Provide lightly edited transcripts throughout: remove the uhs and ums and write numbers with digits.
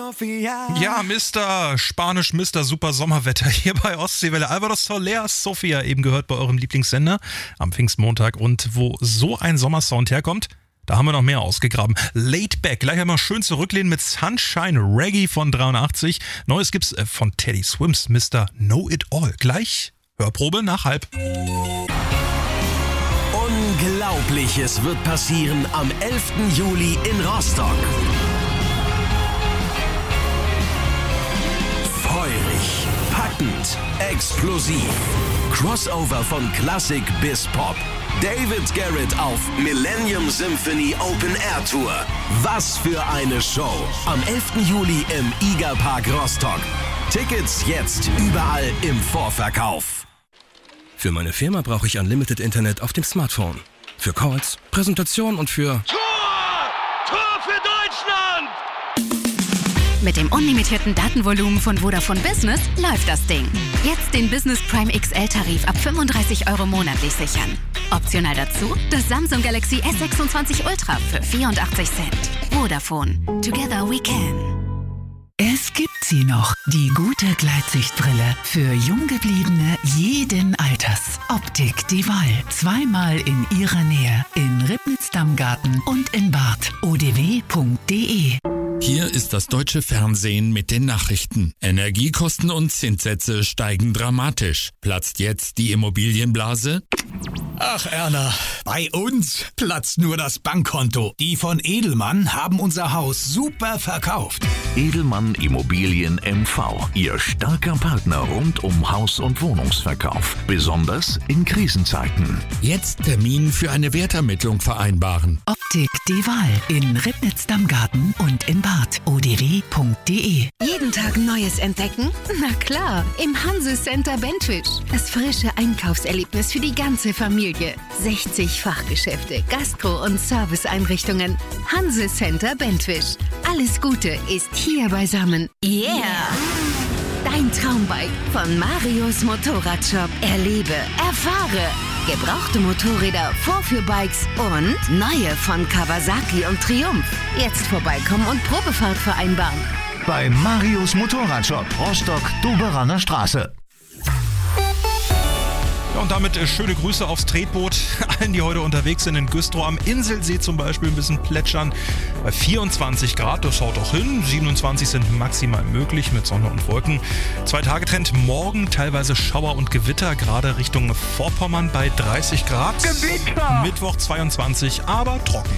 Sofia. Ja, Spanisch Mr. Super Sommerwetter hier bei Ostseewelle. Alvaro Soler, Sofia, eben gehört bei eurem Lieblingssender am Pfingstmontag. Und wo so ein Sommersound herkommt, da haben wir noch mehr ausgegraben. Laid Back, gleich einmal schön zurücklehnen mit Sunshine Reggae von 83. Neues gibt's von Teddy Swims, Mr. Know It All. Gleich Hörprobe nach 1:30. Unglaubliches wird passieren am 11. Juli in Rostock. Feurig, packend, explosiv. Crossover von Klassik bis Pop. David Garrett auf Millennium Symphony Open Air Tour. Was für eine Show. Am 11. Juli im IGA Park Rostock. Tickets jetzt überall im Vorverkauf. Für meine Firma brauche ich Unlimited Internet auf dem Smartphone. Für Calls, Präsentation und für... Tor! Tor für Deutschland! Mit dem unlimitierten Datenvolumen von Vodafone Business läuft das Ding. Jetzt den Business Prime XL-Tarif ab 35 € monatlich sichern. Optional dazu das Samsung Galaxy S26 Ultra für 84 Cent. Vodafone. Together we can. Es gibt sie noch, die gute Gleitsichtbrille. Für Junggebliebene jeden Alters. Optik Die Wahl. Zweimal in ihrer Nähe. In Ribnitz-Dammgarten und in Barth. odw.de. Hier ist das deutsche Fernsehen mit den Nachrichten. Energiekosten und Zinssätze steigen dramatisch. Platzt jetzt die Immobilienblase? Ach Erna, bei uns platzt nur das Bankkonto. Die von Edelmann haben unser Haus super verkauft. Edelmann Immobilien MV, Ihr starker Partner rund um Haus- und Wohnungsverkauf. Besonders in Krisenzeiten. Jetzt Termin für eine Wertermittlung vereinbaren. Optik Die Wahl. In Ribnitz-Dammgarten und in Barth. odw.de. Jeden Tag Neues entdecken? Na klar, im Hanse Center Bentwisch. Das frische Einkaufserlebnis für die ganze Familie. 60 Fachgeschäfte, Gastro- und Serviceeinrichtungen. Hanse Center Bentwisch. Alles Gute ist hier beisammen. Yeah! Dein Traumbike von Marius Motorradshop. Erlebe, erfahre. Gebrauchte Motorräder, Vorführbikes und neue von Kawasaki und Triumph. Jetzt vorbeikommen und Probefahrt vereinbaren. Bei Marius Motorradshop, Rostock-Doberaner Straße. Ja, und damit schöne Grüße aufs Tretboot. Allen, die heute unterwegs sind in Güstrow am Inselsee zum Beispiel, ein bisschen plätschern. Bei 24 Grad, das haut auch hin. 27 sind maximal möglich mit Sonne und Wolken. 2-Tage-Trend morgen, teilweise Schauer und Gewitter, gerade Richtung Vorpommern bei 30 Grad. Gewitter! Mittwoch 22, aber trocken.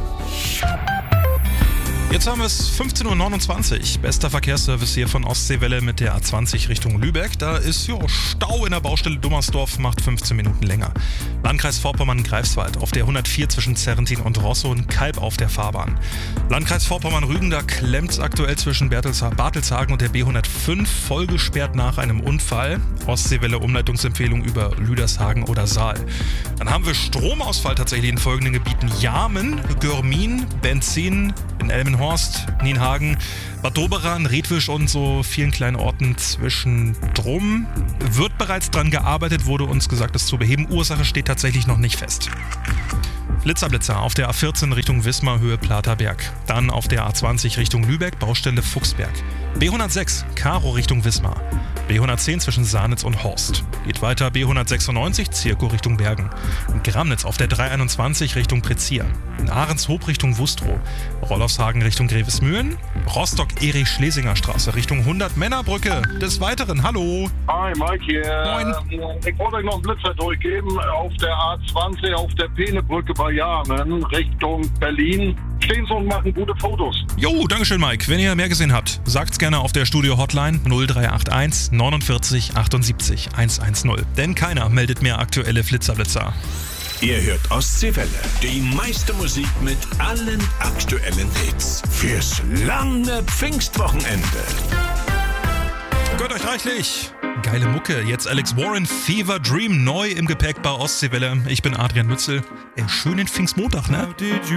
Jetzt haben wir es 15:29 Uhr. Bester Verkehrsservice hier von Ostseewelle mit der A20 Richtung Lübeck. Da ist Stau in der Baustelle Dummersdorf, macht 15 Minuten länger. Landkreis Vorpommern-Greifswald auf der 104 zwischen Zerrentin und Rosso, ein Kalb auf der Fahrbahn. Landkreis Vorpommern-Rügen, da klemmt es aktuell zwischen Bartelshagen und der B105, voll gesperrt nach einem Unfall. Ostseewelle Umleitungsempfehlung über Lüdershagen oder Saal. Dann haben wir Stromausfall tatsächlich in folgenden Gebieten: Jarmen, Görmin, Benzin, in Elmenhorst, Nienhagen, Bad Doberan, Redwisch und so vielen kleinen Orten zwischendrum. Wird bereits dran gearbeitet, wurde uns gesagt, das zu beheben. Ursache steht tatsächlich noch nicht fest. Blitzerblitzer auf der A14 Richtung Wismar, Höhe Platerberg. Dann auf der A20 Richtung Lübeck, Baustelle Fuchsberg. B106, Karo Richtung Wismar. B110 zwischen Sahnitz und Horst. Geht weiter B196, Zirkow Richtung Bergen. In Gramnitz auf der 321 Richtung Prezier. In Ahrenshoop Richtung Wustrow. Rollofshagen Richtung Grevesmühlen. Rostock-Erich-Schlesinger Straße Richtung 100-Männerbrücke. Des Weiteren, hallo. Hi, Mike hier. Moin. Ich wollte euch noch einen Blitzer durchgeben. Auf der A20, auf der Peenebrücke bei Jarmen, Richtung Berlin. Stehen sie und machen gute Fotos. Jo, dankeschön, Mike. Wenn ihr mehr gesehen habt, sagt's gerne auf der Studio-Hotline 0381 49 78 110. Denn keiner meldet mehr aktuelle Blitzerblitzer. Ihr hört Ostseewelle. Die meiste Musik mit allen aktuellen Hits. Fürs lange Pfingstwochenende. Gönnt euch reichlich. Geile Mucke. Jetzt Alex Warren, Fever Dream, neu im Gepäck bei Ostseewelle. Ich bin Adrian Mützel. Schönen Pfingstmontag, ne?